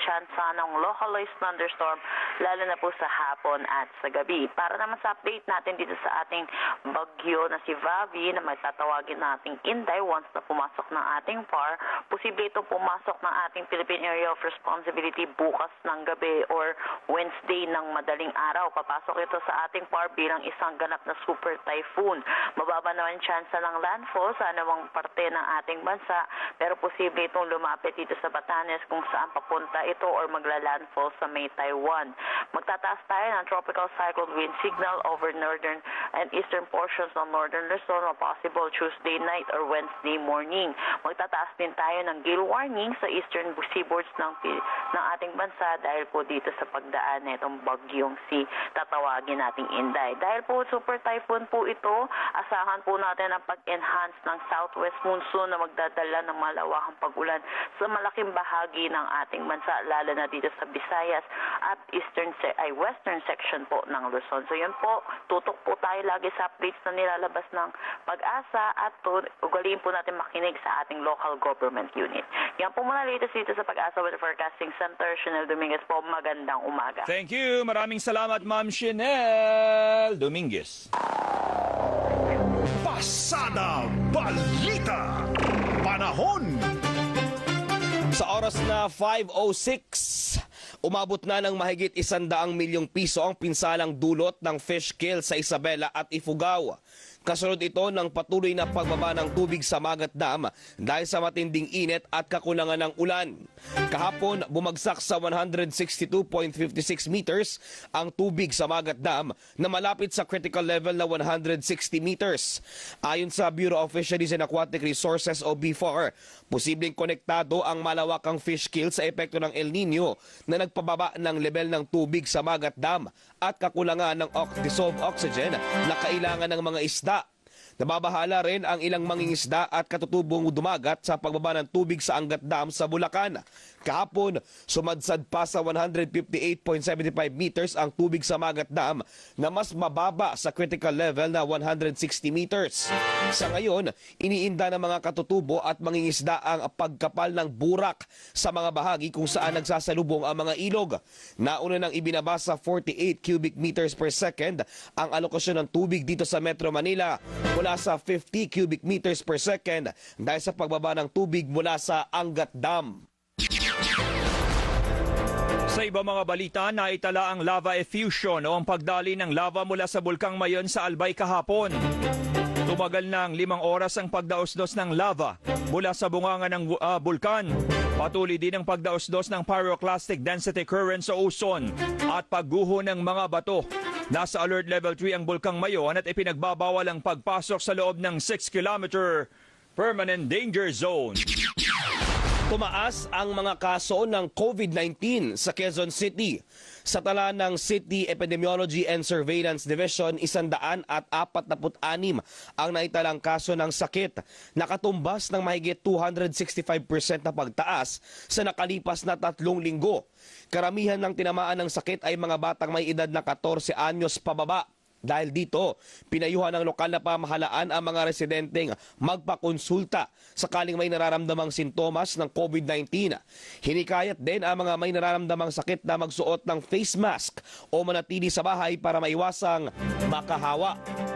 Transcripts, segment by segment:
tsansa ng localized thunderstorm, lalo na po sa hapon at sa gabi. Para naman sa update natin dito sa ating bagyo na si Vavi na may tatawagin nating Inday once na pumasok ng ating PAR, posible itong pumasok ng ating Philippine Area of Responsibility bukas ng gabi or Wednesday ng madaling araw. Papasok ito sa ating PAR bilang isang ganap na super typhoon. Mababa naman tsansa ng landfall sa anumang parte ng ating bansa, pero posible itong lumapit dito sa Batanes kung saan papunta ito or magla-landfall sa may Taiwan. Magtataas tayo ng tropical cyclone wind signal over northern and eastern portions ng northern Luzon, possible Tuesday night or Wednesday morning. Magtataas din tayo ng gale warning sa eastern seaboards ng ating bansa dahil po dito sa pagdaan na itong bagyong si tatawagin nating Inday. Dahil po super typhoon po ito, asahan po natin ang pag-enhance ng southwest monsoon na magdadala ng malawakang pag-ulan sa malaking bahagi ng ating bansa, lalo na dito sa Visayas at western section po ng Luzon. So yun po, tutok po tayo lagi sa updates na nilalabas ng Pag-asa at ugaliin po natin makinig sa ating local government unit. Yan po muna latest dito sa Pag-asa Weather Forecasting Center. Chanel Dominguez po, magandang umaga. Thank you. Maraming salamat, Ma'am Chanel Dominguez. Pasada Balita. Panahon. Sa oras na 5:06, umabot na ng mahigit 100 milyong piso ang pinsalang dulot ng fish kill sa Isabela at Ifugao. Kasunod ito ng patuloy na pagbaba ng tubig sa Magat Dam dahil sa matinding init at kakulangan ng ulan. Kahapon, bumagsak sa 162.56 meters ang tubig sa Magat Dam na malapit sa critical level na 160 meters. Ayon sa Bureau of Fisheries and Aquatic Resources o BFAR, posibleng konektado ang malawakang fish kill sa epekto ng El Nino na nagpababa ng level ng tubig sa Magat Dam at kakulangan ng dissolved oxygen na kailangan ng mga isda. Nababahala rin ang ilang mangingisda at katutubong dumagat sa pagbaba ng tubig sa Angat Dam sa Bulacan. Kahapon, sumadsad pa sa 158.75 meters ang tubig sa Magat Dam na mas mababa sa critical level na 160 meters. Sa ngayon, iniinda ng mga katutubo at mangingisda ang pagkapal ng burak sa mga bahagi kung saan nagsasalubong ang mga ilog. Nauna nang ibinaba sa 48 cubic meters per second ang alokasyon ng tubig dito sa Metro Manila mula sa 50 cubic meters per second dahil sa pagbaba ng tubig mula sa Angat Dam. Sa ibang mga balita, naitala ang lava effusion o ang pagdali ng lava mula sa Bulkang Mayon sa Albay kahapon. Tumagal ng 5 oras ang pagdaos-dos ng lava mula sa bunganga ng bulkan. Patuloy din ang pagdaos-dos ng pyroclastic density current sa ozone at pagguho ng mga bato. Nasa alert level 3 ang Bulkang Mayon at ipinagbabawal ang pagpasok sa loob ng 6-kilometer permanent danger zone. Tumaas ang mga kaso ng COVID-19 sa Quezon City. Sa tala ng City Epidemiology and Surveillance Division, 146 ang naitalang kaso ng sakit, nakatumbas ng mahigit 265% na pagtaas sa nakalipas na 3 linggo. Karamihan ng tinamaan ng sakit ay mga batang may edad na 14 anyos pababa. Dahil dito, pinayuhan ng lokal na pamahalaan ang mga residenteng magpakonsulta sakaling may nararamdamang sintomas ng COVID-19. Hinikayat din ang mga may nararamdamang sakit na magsuot ng face mask o manatili sa bahay para maiwasang makahawa.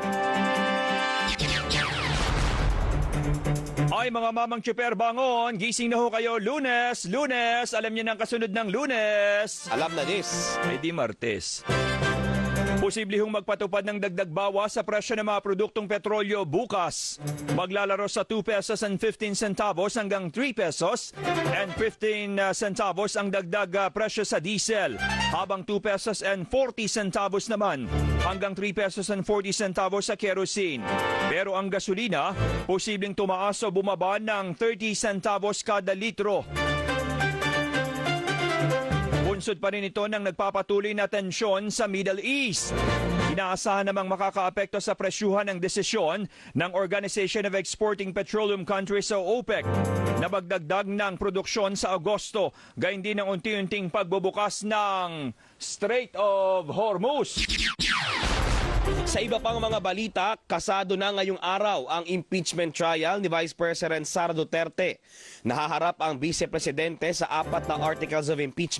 Ay mga mamang tsuper bangon, gising na ho kayo. Lunes, alam niyo ng kasunod ng Lunes. Alam na this. Ay di Martes. Posible hong magpatupad ng dagdag bawas sa presyo ng mga produktong petrolyo bukas. Maglalaro sa 2 pesos and 15 centavos hanggang 3 pesos and 15 centavos ang dagdag presyo sa diesel, habang 2 pesos and 40 centavos naman hanggang 3 pesos and 40 centavos sa kerosene. Pero ang gasolina, posibleng tumaas o bumaba ng 30 centavos kada litro. Bunsod pa rin ito ng nagpapatuloy na tensyon sa Middle East. Inaasahan namang makakaapekto sa presyuhan ng desisyon ng Organization of Exporting Petroleum Countries o OPEC na magdagdag ng produksyon sa Agosto, gayon din ang unti-unting pagbubukas ng Strait of Hormuz. Sa iba pang mga balita, kasado na ngayong araw ang impeachment trial ni Vice President Sara Duterte. Nahaharap ang Vice Presidente sa 4 na articles of impeachment